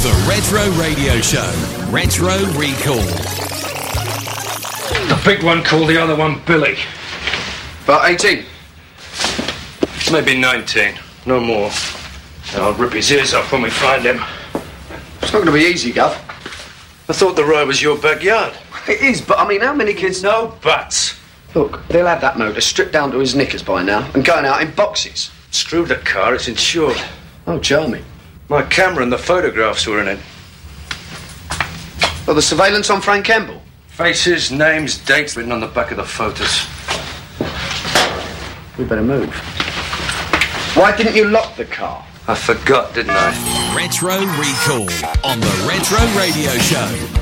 The Retro Radio Show. Retro Recall. The big one called the other one Billy. About 18. Maybe 19. No more. And I'll rip his ears off when we find him. It's not going to be easy, Gov. I thought the road was your backyard. It is, but I mean, how many kids... No buts. Look, they'll have that motor stripped down to his knickers by now and going out in boxes. Screw the car, it's insured. Oh, charming. My camera and the photographs were in it. Well, the surveillance on Frank Campbell? Faces, names, dates written on the back of the photos. We better move. Why didn't you lock the car? I forgot, didn't I? Retro Recall on the Retro Radio Show.